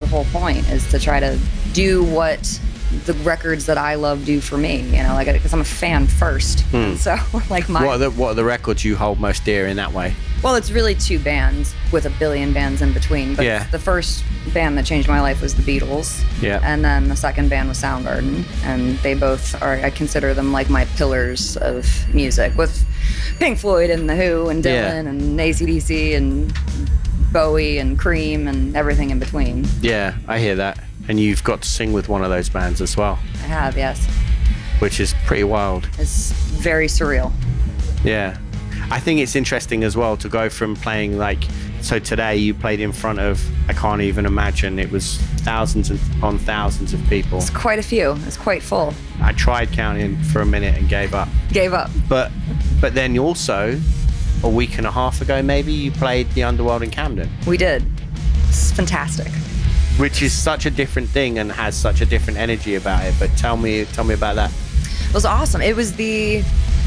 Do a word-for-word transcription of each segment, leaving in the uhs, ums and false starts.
whole point, is to try to do what the records that I love do for me, you know, like, because I'm a fan first. Hmm. So like my What are the what are the records you hold most dear in that way? well, it's really two bands with a billion bands in between. But Yeah. the first band that changed my life was the Beatles. Yeah. And then the second band was Soundgarden. And they both are, I consider them like my pillars of music, with Pink Floyd and The Who and Dylan Yeah. and A C D C and Bowie and Cream and everything in between. Yeah, I hear that. And you've got to sing with one of those bands as well, I have, yes. which is pretty wild. It's very surreal. Yeah. I think it's interesting as well to go from playing like, so today you played in front of, I can't even imagine, it was thousands and on thousands of people. It's quite a few. It's quite full. I tried counting for a minute and gave up. Gave up. But but then also, a week and a half ago maybe, you played the Underworld in Camden, We did. It's fantastic. which is such a different thing and has such a different energy about it. But tell me tell me about that. It was awesome. It was the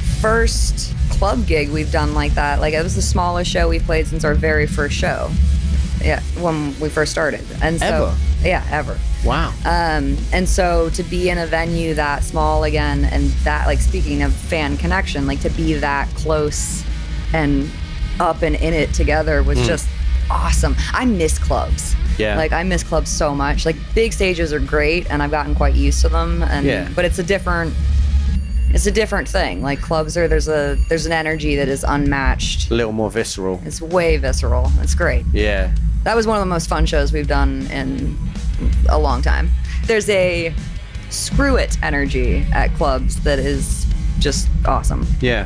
first club gig we've done like that. Like, it was the smallest show we've played since our very first show. Yeah, when we first started. And so, Ever? Yeah, ever. Wow. Um, and so to be in a venue that small again, and that, like, speaking of fan connection, like, to be that close and up and in it together was just awesome. I miss clubs. Yeah. Like, I miss clubs so much. Like, big stages are great, and I've gotten quite used to them. And Yeah. but it's a different, it's a different thing. Like, clubs are there's a there's an energy that is unmatched. A little more visceral. It's way visceral. It's great. Yeah. That was one of the most fun shows we've done in a long time. There's a screw it energy at clubs that is just awesome. Yeah.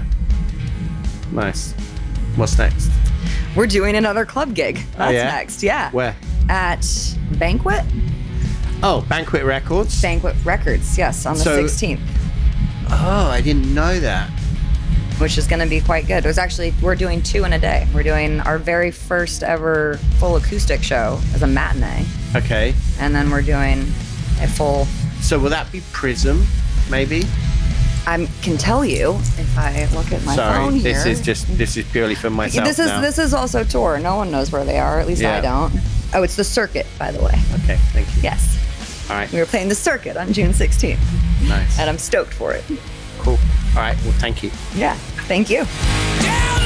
Nice. What's next? We're doing another club gig. That's yeah? next. Yeah. Where? At Banquet? Oh, Banquet Records? Banquet Records, yes, on the So- sixteenth, Oh, I didn't know that. which is going to be quite good. It was actually, we're doing two in a day. We're doing our very first ever full acoustic show as a matinee. Okay. And then we're doing a full, So will that be Prism, maybe? I can tell you if I look at my Sorry, phone here. this is just this is purely for myself This is now. this is also tour. No one knows where they are. At least Yeah. I don't. Oh, it's the Circuit, by the way. Okay, thank you. Yes, All right, we were playing the Circuit on June sixteenth, nice. and I'm stoked for it. Cool. All right, well, thank you. Yeah, thank you. Down